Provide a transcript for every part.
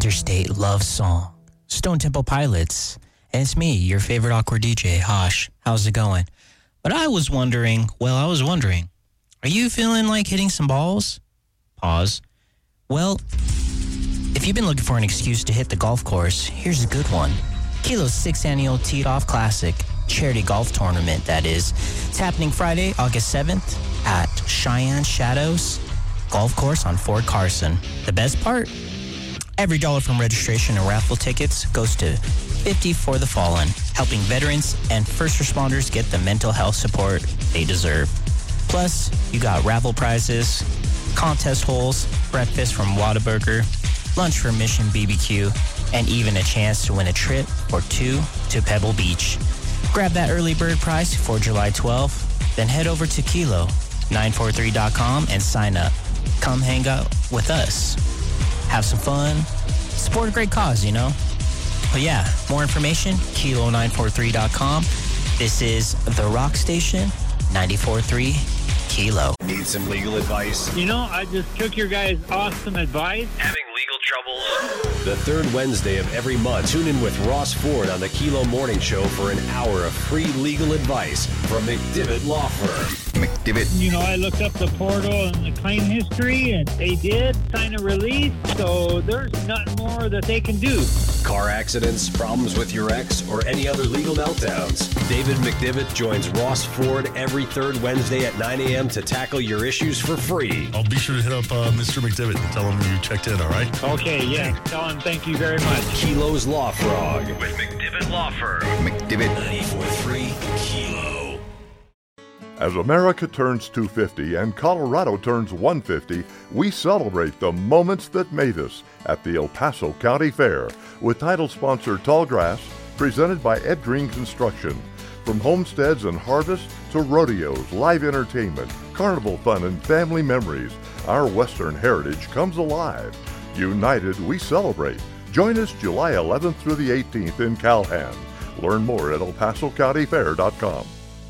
Interstate Love Song, Stone Temple Pilots, and it's me, your favorite awkward DJ, Hosh. How's it going? But I was wondering, are you feeling like hitting some balls? Pause. Well, if you've been looking for an excuse to hit the golf course, here's a good one. Kilo's 6th annual Teed Off Classic, charity golf tournament, that is. It's happening Friday, August 7th at Cheyenne Shadows Golf Course on Fort Carson. The best part? Every dollar from registration and raffle tickets goes to 50 for the Fallen, helping veterans and first responders get the mental health support they deserve. Plus, you got raffle prizes, contest holes, breakfast from Whataburger, lunch from Mission BBQ, and even a chance to win a trip or two to Pebble Beach. Grab that early bird prize for July 12th, then head over to Kilo943.com and sign up. Come hang out with us. Have some fun. Support a great cause, you know? But yeah, more information, Kilo943.com. This is The Rock Station, 94.3 Kilo. Need some legal advice? You know, I just took your guys' awesome advice. Having legal troubles? The third Wednesday of every month, tune in with Ross Ford on the Kilo Morning Show for an hour of free legal advice from McDivitt Law Firm. McDivitt. You know, I looked up the portal and the claim history, and they did sign a release, so there's nothing more that they can do. Car accidents, problems with your ex, or any other legal meltdowns. David McDivitt joins Ross Ford every third Wednesday at 9 a.m. to tackle your issues for free. I'll be sure to hit up Mr. McDivitt and tell him you checked in, all right? Okay, yeah. Tell him thank you very much. Kilo's Law Frog with McDivitt Law Firm. McDivitt 94.3 Kilo. As America turns 250 and Colorado turns 150, we celebrate the moments that made us at the El Paso County Fair with title sponsor Tallgrass, presented by Ed Green Construction. From homesteads and harvest to rodeos, live entertainment, carnival fun, and family memories, our Western heritage comes alive. United, we celebrate. Join us July 11th through the 18th in Calhan. Learn more at elpasocountyfair.com.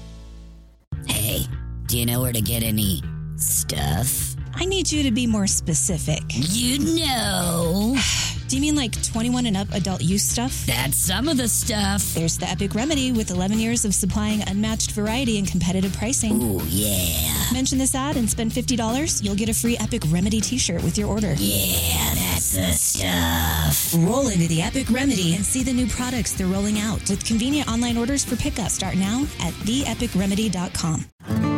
Hey, do you know where to get any stuff? I need you to be more specific. You know. Do you mean like 21 and up adult use stuff? That's some of the stuff. There's the Epic Remedy with 11 years of supplying unmatched variety and competitive pricing. Ooh, yeah. Mention this ad and spend $50. You'll get a free Epic Remedy t-shirt with your order. Yeah, that's the stuff. Roll into the Epic Remedy and see the new products they're rolling out with convenient online orders for pickup. Start now at theepicremedy.com.